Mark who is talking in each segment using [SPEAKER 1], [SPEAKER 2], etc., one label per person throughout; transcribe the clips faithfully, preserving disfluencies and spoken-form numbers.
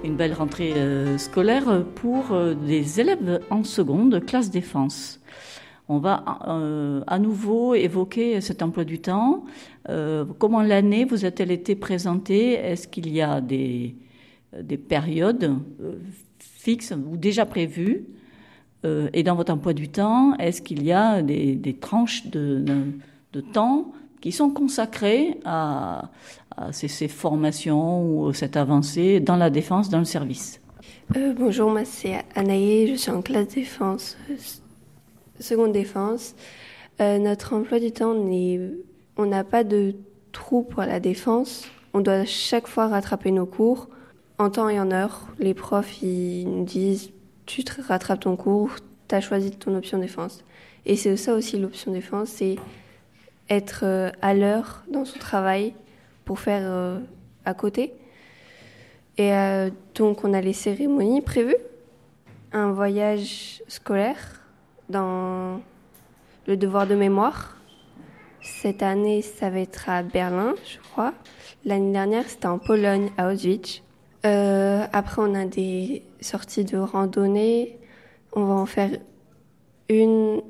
[SPEAKER 1] une belle rentrée euh, scolaire pour euh, des élèves en seconde, classe défense. On va euh, à nouveau évoquer cet emploi du temps. Euh, comment l'année vous a-t-elle été présentée ? Est-ce qu'il y a des, des périodes euh, fixes ou déjà prévues ? euh, Et dans votre emploi du temps, est-ce qu'il y a des, des tranches de, de, de temps qui sont consacrées à, à ces, ces formations ou cette avancée dans la défense, dans le service ?
[SPEAKER 2] euh, Bonjour, moi c'est Anaïe, je suis en classe défense. Seconde défense, euh, notre emploi du temps, on n'a pas de trou pour la défense. On doit chaque fois rattraper nos cours en temps et en heure. Les profs, ils nous disent, tu te rattrapes ton cours, tu as choisi ton option défense. Et c'est ça aussi l'option défense, c'est être euh, à l'heure dans son travail pour faire euh, à côté. Et euh, donc on a les cérémonies prévues, un voyage scolaire, dans le devoir de mémoire. Cette année, ça va être à Berlin, je crois. L'année dernière, c'était en Pologne, à Auschwitz. Euh, après, on a des sorties de randonnée. On va en faire une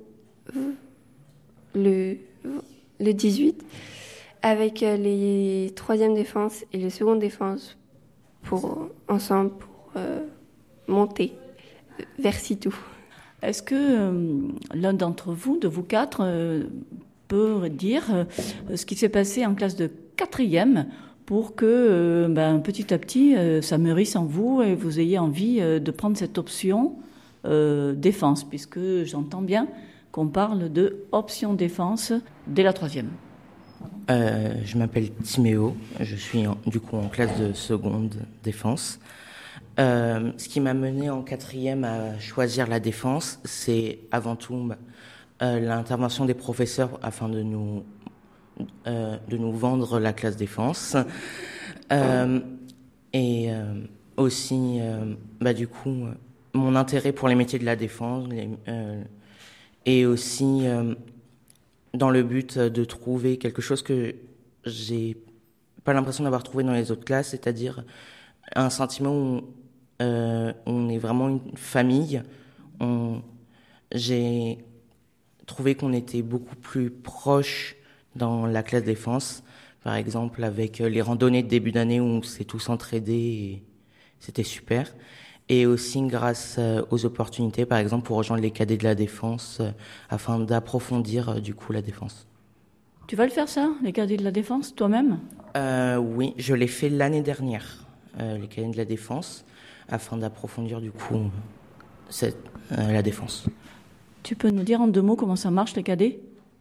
[SPEAKER 2] le, le dix-huit avec les troisième défense et les seconde défense pour, ensemble pour euh, monter vers Sitou.
[SPEAKER 1] Est-ce que euh, l'un d'entre vous, de vous quatre, euh, peut dire euh, ce qui s'est passé en classe de quatrième pour que euh, ben, petit à petit euh, ça mûrisse en vous et vous ayez envie euh, de prendre cette option euh, défense, puisque j'entends bien qu'on parle de option défense dès la troisième.
[SPEAKER 3] Euh, je m'appelle Timéo, je suis en, du coup en classe de seconde défense. Euh, ce qui m'a mené en quatrième à choisir la défense, c'est avant tout euh, l'intervention des professeurs afin de nous, euh, de nous vendre la classe défense. Euh, et euh, aussi, euh, bah, du coup, mon intérêt pour les métiers de la défense les, euh, et aussi euh, dans le but de trouver quelque chose que j'ai pas l'impression d'avoir trouvé dans les autres classes, c'est-à-dire un sentiment où Euh, on est vraiment une famille. On, j'ai trouvé qu'on était beaucoup plus proche dans la classe défense, par exemple avec les randonnées de début d'année où on s'est tous entraidés et c'était super. Et aussi grâce aux opportunités, par exemple pour rejoindre les cadets de la défense euh, afin d'approfondir euh, du coup la défense.
[SPEAKER 1] Tu vas le faire ça, les cadets de la défense, toi-même ?
[SPEAKER 3] euh, Oui, je l'ai fait l'année dernière, euh, les cadets de la défense, afin d'approfondir du coup cette, euh, la défense.
[SPEAKER 1] Tu peux nous dire en deux mots comment ça marche les cadets ?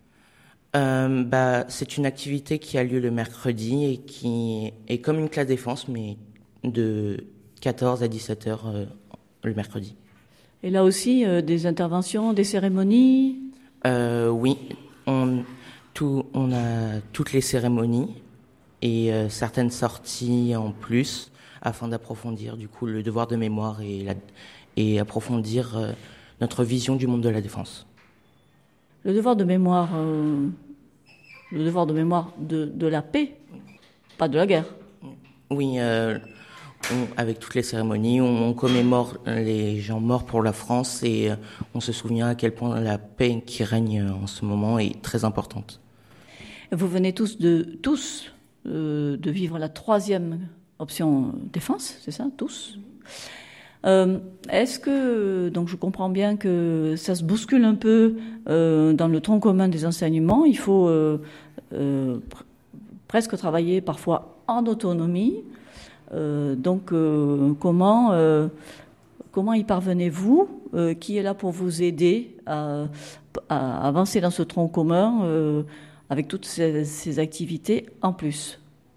[SPEAKER 3] euh, bah, C'est une activité qui a lieu le mercredi et qui est comme une classe défense, mais de quatorze à dix-sept heures euh, le mercredi.
[SPEAKER 1] Et là aussi, euh, des interventions, des cérémonies ?
[SPEAKER 3] euh, Oui, on, tout, on a toutes les cérémonies et euh, certaines sorties en plus, afin d'approfondir du coup le devoir de mémoire et, la, et approfondir euh, notre vision du monde de la défense.
[SPEAKER 1] Le devoir de mémoire, euh, le devoir de mémoire de, de la paix, pas de la guerre.
[SPEAKER 3] Oui, euh, on, avec toutes les cérémonies, on, on commémore les gens morts pour la France et euh, on se souvient à quel point la paix qui règne en ce moment est très importante.
[SPEAKER 1] Vous venez tous de, tous, euh, de vivre la troisième option défense, c'est ça, tous. Euh, est-ce que, donc je comprends bien que ça se bouscule un peu euh, dans le tronc commun des enseignements, il faut euh, euh, pr- presque travailler parfois en autonomie. Euh, donc euh, comment, euh, comment y parvenez-vous ? euh, Qui est là pour vous aider à, à avancer dans ce tronc commun euh, avec toutes ces, ces activités en plus ?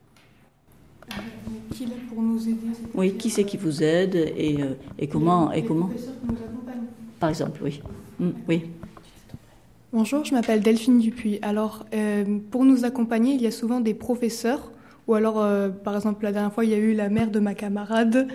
[SPEAKER 4] Qui est là pour nous aider ?
[SPEAKER 1] Oui, qui c'est qui vous aide et, euh, et comment
[SPEAKER 4] les,
[SPEAKER 1] et comment
[SPEAKER 4] les professeurs qui nous accompagnent.
[SPEAKER 1] Par exemple, oui. Mmh, oui.
[SPEAKER 4] Bonjour, je m'appelle Delphine Dupuis. Alors, euh, pour nous accompagner, il y a souvent des professeurs, ou alors, euh, par exemple, la dernière fois, il y a eu la mère de ma camarade.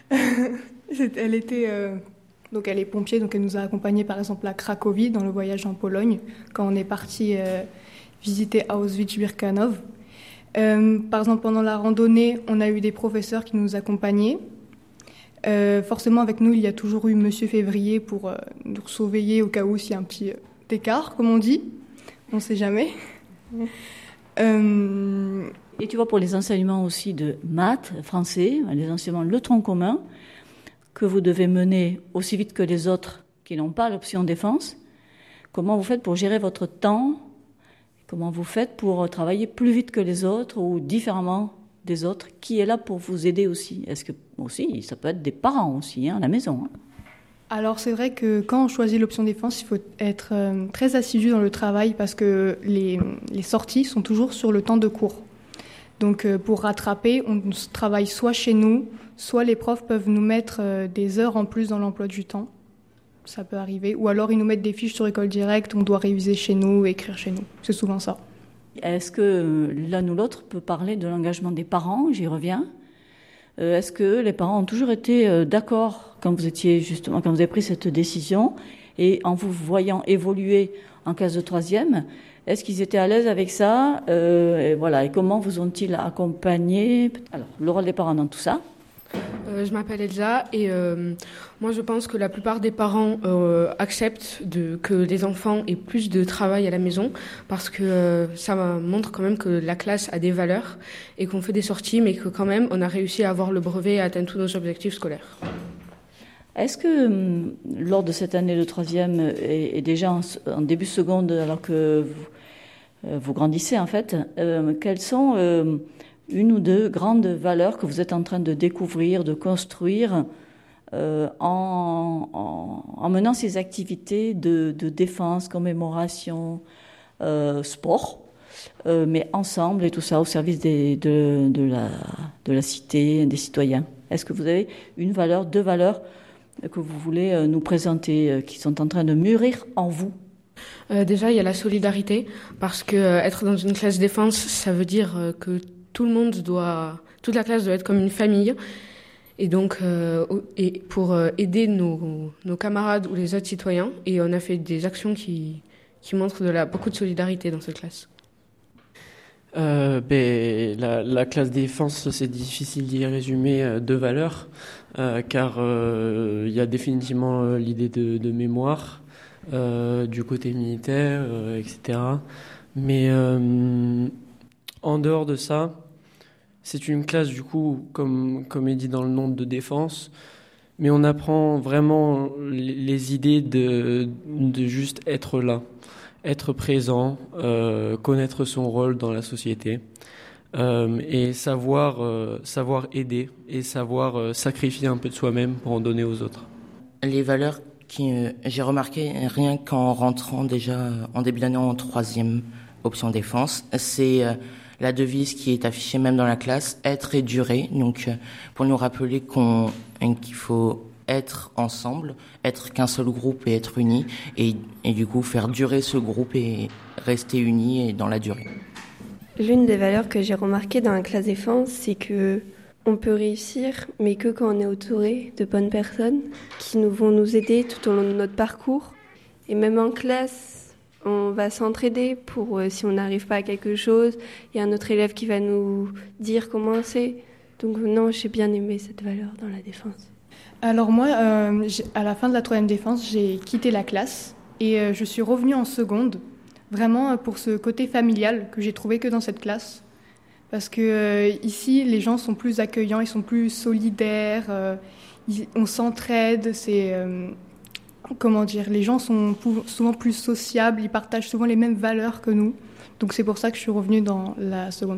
[SPEAKER 4] elle était, euh, donc elle est pompier, donc elle nous a accompagnés, par exemple, à Cracovie, dans le voyage en Pologne, quand on est parti euh, visiter Auschwitz-Birkenau. Euh, par exemple, pendant la randonnée, on a eu des professeurs qui nous accompagnaient. Euh, forcément, avec nous, il y a toujours eu Monsieur Février pour euh, nous surveiller au cas où s'il y a un petit euh, écart, comme on dit. On ne sait jamais. euh...
[SPEAKER 1] Et tu vois, pour les enseignements aussi de maths, français, les enseignements, le tronc commun, que vous devez mener aussi vite que les autres qui n'ont pas l'option défense, comment vous faites pour gérer votre temps? Comment vous faites pour travailler plus vite que les autres ou différemment des autres? Qui est là pour vous aider aussi? Est-ce que aussi, ça peut être des parents aussi, hein, à la maison, hein.
[SPEAKER 4] Alors c'est vrai que quand on choisit l'option défense, il faut être euh, très assidu dans le travail parce que les, les sorties sont toujours sur le temps de cours. Donc euh, pour rattraper, on travaille soit chez nous, soit les profs peuvent nous mettre euh, des heures en plus dans l'emploi du temps. Ça peut arriver. Ou alors ils nous mettent des fiches sur École Directe, on doit réviser chez nous, écrire chez nous. C'est souvent ça.
[SPEAKER 1] Est-ce que l'un ou l'autre peut parler de l'engagement des parents? J'y reviens. Euh, est-ce que les parents ont toujours été euh, d'accord quand vous étiez justement, quand vous avez pris cette décision et en vous voyant évoluer en classe de troisième, est-ce qu'ils étaient à l'aise avec ça? euh, et voilà. Et comment vous ont-ils accompagné? Alors, le rôle des parents dans tout ça?
[SPEAKER 5] Euh, je m'appelle Elsa et euh, moi je pense que la plupart des parents euh, acceptent de, que les enfants aient plus de travail à la maison parce que euh, ça montre quand même que la classe a des valeurs et qu'on fait des sorties mais que quand même on a réussi à avoir le brevet et à atteindre tous nos objectifs scolaires.
[SPEAKER 1] Est-ce que lors de cette année de troisième et, et déjà en, en début seconde alors que vous, euh, vous grandissez en fait, euh, quelles sont euh, une ou deux grandes valeurs que vous êtes en train de découvrir, de construire euh, en, en, en menant ces activités de, de défense, commémoration, euh, sport, euh, mais ensemble et tout ça au service des, de, de, la, de la cité, des citoyens? Est-ce que vous avez une valeur, deux valeurs que vous voulez nous présenter, qui sont en train de mûrir en vous?
[SPEAKER 5] euh, Déjà, il y a la solidarité, parce que euh, être dans une classe défense, ça veut dire euh, que tout le monde doit, toute la classe doit être comme une famille. Et donc, euh, et pour euh, aider nos, nos camarades ou les autres citoyens. Et on a fait des actions qui, qui montrent de la, beaucoup de solidarité dans cette classe.
[SPEAKER 6] Euh, ben, la, la classe défense, c'est difficile d'y résumer euh, deux valeurs, euh, car il euh, y a définitivement euh, l'idée de, de mémoire euh, du côté militaire, euh, et cetera. Mais euh, en dehors de ça, c'est une classe, du coup, comme, comme est dit dans le nom, de défense, mais on apprend vraiment les, les idées de, de juste être là, être présent, euh, connaître son rôle dans la société, euh, et savoir, euh, savoir aider et savoir euh, sacrifier un peu de soi-même pour en donner aux autres.
[SPEAKER 3] Les valeurs que euh, j'ai remarquées rien qu'en rentrant déjà en début d'année en troisième option défense, c'est... Euh, la devise qui est affichée même dans la classe, être et durer, donc pour nous rappeler qu'on, qu'il faut être ensemble, être qu'un seul groupe et être unis, et, et du coup faire durer ce groupe et rester unis et dans la durée.
[SPEAKER 2] L'une des valeurs que j'ai remarquées dans la classe défense, c'est que on peut réussir, mais que quand on est entouré de bonnes personnes qui nous vont nous aider tout au long de notre parcours. Et même en classe, on va s'entraider pour euh, si on n'arrive pas à quelque chose, il y a un autre élève qui va nous dire comment c'est. Donc non, j'ai bien aimé cette valeur dans la défense.
[SPEAKER 4] Alors moi, euh, à la fin de la troisième défense, j'ai quitté la classe et euh, je suis revenue en seconde, vraiment pour ce côté familial que j'ai trouvé que dans cette classe. Parce que euh, ici, les gens sont plus accueillants, ils sont plus solidaires, euh, ils, on s'entraide, c'est... Euh, Comment dire, les gens sont souvent plus sociables, ils partagent souvent les mêmes valeurs que nous. Donc c'est pour ça que je suis revenue dans la seconde.